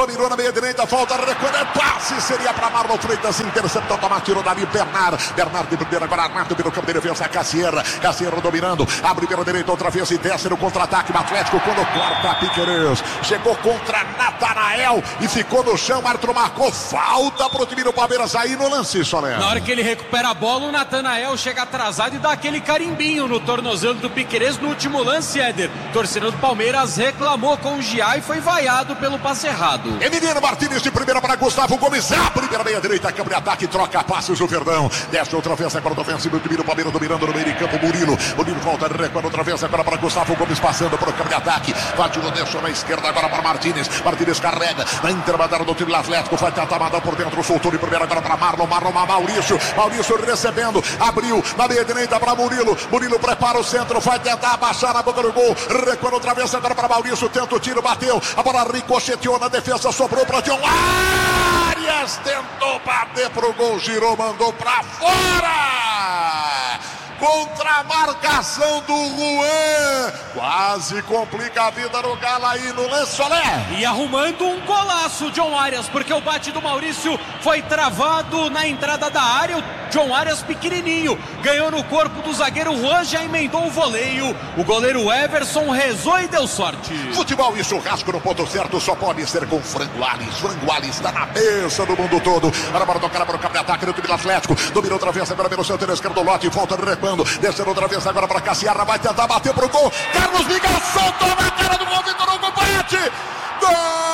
dominou na meia direita, falta, recuando, passe, seria para Marlon Freitas, interceptou, toma, tirou dali, Bernard de primeira, agora Arnaldo pelo campo de defesa, Cassiera dominando, abre pela direita outra vez e desce no contra-ataque do Atlético, quando corta Piquerez, chegou contra Natanael e ficou no chão, Arthur marcou falta pro time do Palmeiras aí no lance, Soler. Na hora que ele recupera a bola, o Natanael chega atrasado e dá aquele carimbinho no tornozelo do Piquerez no último lance, Éder. Torcedor do Palmeiras reclamou com o Giai e foi vaiado pelo passe errado. Emiliano Martínez de primeira para Gustavo Gomes, abre pela meia direita, campo de ataque, troca passes o Verdão, desce outra vez agora do ofensivo, o time do Palmeiras dominando no meio de campo, Murilo volta, recuando outra vez agora para Gustavo Gomes, passando para o campo de ataque, Vadilo deixou na esquerda agora para Martínez carrega, na intermediária do time do Atlético, vai tentar mandar por dentro, soltou de primeira agora para Marlon, Maurício recebendo, abriu na meia direita para Murilo prepara o centro, vai tentar abaixar na boca do gol, recuando outra vez agora para Maurício, tenta o tiro, bateu, a bola ricocheteou na defesa, sobrou para John Arias, tentou bater pro gol, girou, mandou para fora! Contra a marcação do Juan, quase complica a vida no Galo aí no lance, Soler. E arrumando um golaço, John Arias, porque o bate do Maurício foi travado na entrada da área. O John Arias pequenininho ganhou no corpo do zagueiro Juan, já emendou o voleio. O goleiro Everson rezou e deu sorte. Futebol e churrasco no ponto certo só pode ser com Frango Alves. Frango Alves está na mesa do mundo todo. Para tocar para o campo de ataque do time do Atlético. Domina outra vez agora pelo centro esquerdo, Lote, volta recuando. Descendo outra vez agora para Cassiara, vai tentar bater pro gol. Carlos Miguel soltou na cara do gol, Vitor Hugo bate. Gol!